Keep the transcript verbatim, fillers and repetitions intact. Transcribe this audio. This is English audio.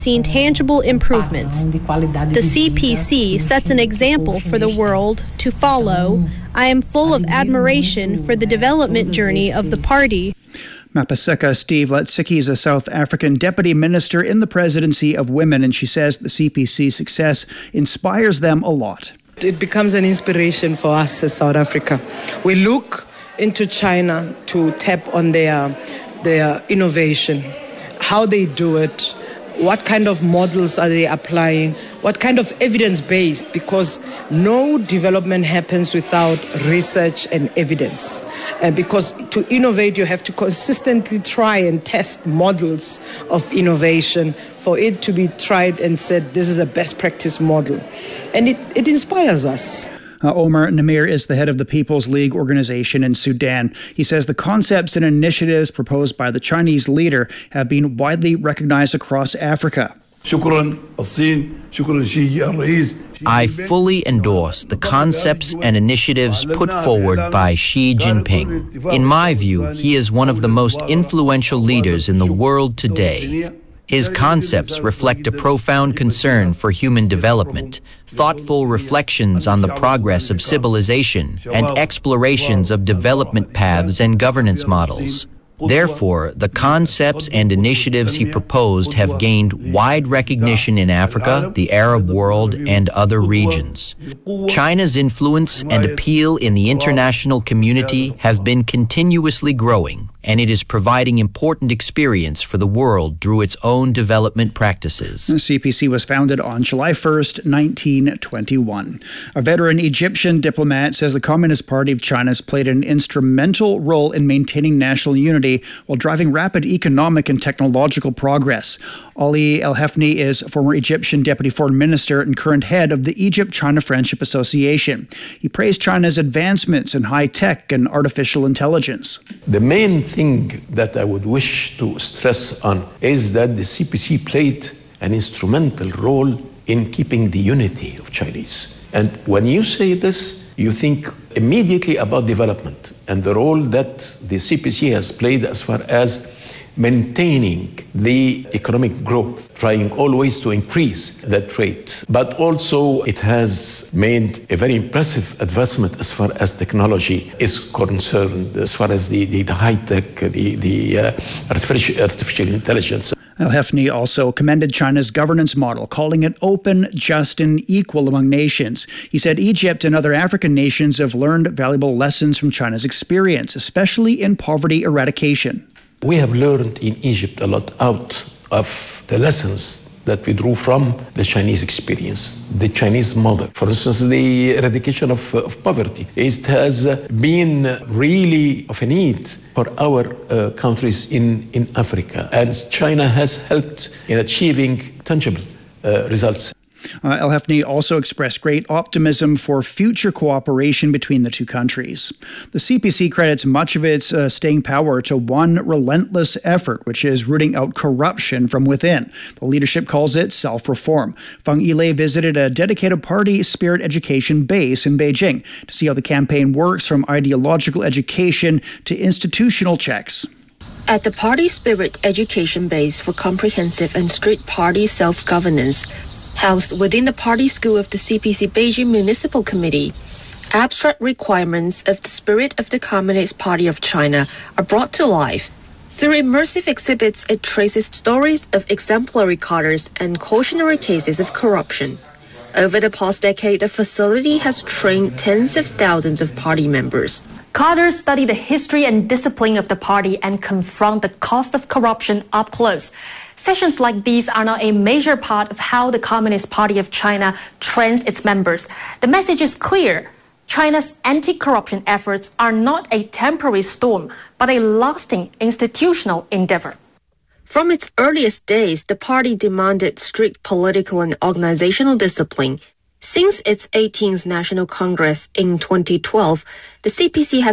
seen tangible improvements. The C P C sets an example for the world to follow. I am full of admiration for the development journey of the party. Mapaseka Steve Letsiki is a South African deputy minister in the presidency of women, and she says the C P C success inspires them a lot. It becomes an inspiration for us as South Africa. We look into China to tap on their, their innovation, how they do it, what kind of models are they applying, what kind of evidence-based, because no development happens without research and evidence. And because to innovate, you have to consistently try and test models of innovation for it to be tried and said, this is a best practice model. And it, it inspires us. Uh, Omar Namir is the head of the People's League organization in Sudan. He says the concepts and initiatives proposed by the Chinese leader have been widely recognized across Africa. I fully endorse the concepts and initiatives put forward by Xi Jinping. In my view, he is one of the most influential leaders in the world today. His concepts reflect a profound concern for human development, thoughtful reflections on the progress of civilization, and explorations of development paths and governance models. Therefore, the concepts and initiatives he proposed have gained wide recognition in Africa, the Arab world, and other regions. China's influence and appeal in the international community have been continuously growing, and it is providing important experience for the world through its own development practices. The C P C was founded on July first, nineteen twenty-one. A veteran Egyptian diplomat says the Communist Party of China has played an instrumental role in maintaining national unity while driving rapid economic and technological progress. Ali El-Hefni is former Egyptian deputy foreign minister and current head of the Egypt-China Friendship Association. He praised China's advancements in high-tech and artificial intelligence. The main thing that I would wish to stress on is that the C P C played an instrumental role in keeping the unity of Chinese. And when you say this, you think immediately about development and the role that the C P C has played as far as maintaining the economic growth, trying always to increase that rate. But also it has made a very impressive advancement as far as technology is concerned, as far as the, the, the high-tech, the, the uh, artificial, artificial intelligence. El-Hefni also commended China's governance model, calling it open, just, and equal among nations. He said Egypt and other African nations have learned valuable lessons from China's experience, especially in poverty eradication. We have learned in Egypt a lot out of the lessons that we drew from the Chinese experience, the Chinese model. For instance, the eradication of, of poverty. It has been really of a need for our uh, countries in, in Africa. And China has helped in achieving tangible uh, results. Uh, El-Hefni also expressed great optimism for future cooperation between the two countries. The C P C credits much of its uh, staying power to one relentless effort, which is rooting out corruption from within. The leadership calls it self-reform. Fang Yilei visited a dedicated party spirit education base in Beijing to see how the campaign works, from ideological education to institutional checks. At the Party Spirit Education Base for Comprehensive and Strict Party Self-Governance, housed within the Party School of the C P C Beijing Municipal Committee, abstract requirements of the spirit of the Communist Party of China are brought to life. Through immersive exhibits, it traces stories of exemplary cadres and cautionary cases of corruption. Over the past decade, the facility has trained tens of thousands of party members. Cadres study the history and discipline of the party and confront the cost of corruption up close. Sessions like these are now a major part of how the Communist Party of China trains its members. The message is clear. China's anti-corruption efforts are not a temporary storm, but a lasting institutional endeavor. From its earliest days, the party demanded strict political and organizational discipline. Since its eighteenth National Congress in twenty twelve, the C P C has